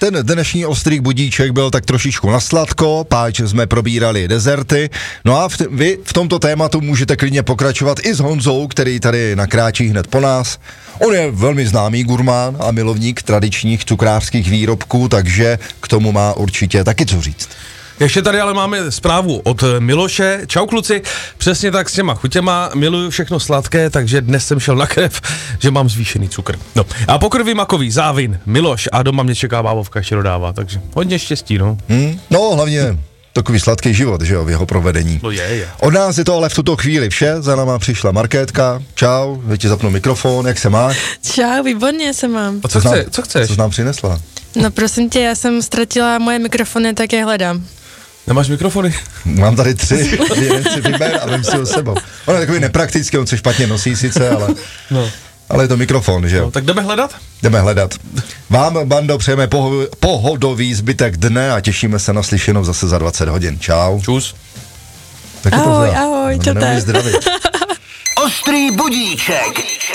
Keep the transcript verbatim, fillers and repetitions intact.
ten dnešní ostrý budíček byl tak trošičku na sladko, páč jsme probírali dezerty, no a v t- vy v tomto tématu můžete klidně pokračovat i s Honzou, který tady nakráčí hned po nás. On je velmi známý gurmán a milovník tradičních cukrářských výrobků, takže k tomu má určitě taky co říct. Ještě tady ale máme zprávu od Miloše. Čau kluci, přesně tak s těma chutěma, miluju všechno sladké, takže dnes jsem šel na krev, že mám zvýšený cukr. No a pokrví makový, Závin, Miloš a doma mě čeká bábovka, ještě dodává, takže hodně štěstí, no. Hmm, no hlavně takový sladký život, že jo, v jeho provedení. No je, je. Od nás je to ale v tuto chvíli vše, za náma přišla Markétka, čau, já ti zapnu mikrofon, jak se máš? Čau, výborně se mám. A co, Co chce, nám- co chceš? Co jsi nám přinesla? No prosím tě, já jsem ztratila moje mikrofony, tak je hledám. Nemáš mikrofony? Mám tady tři, jeden si vyber a vem si ho s sebou. On je takový nepraktický, on se špatně nosí sice, ale, No. ale je to mikrofon, že jo? No, tak jdeme hledat? Jdeme hledat. Vám, bando, přejeme poho- pohodový zbytek dne a těšíme se na slyšenou zase za dvacet hodin. Čau. Čus. Tak je to Ahoj, za- ahoj, No, čau, nemůžeš tak. zdravit. Ostrý budíček.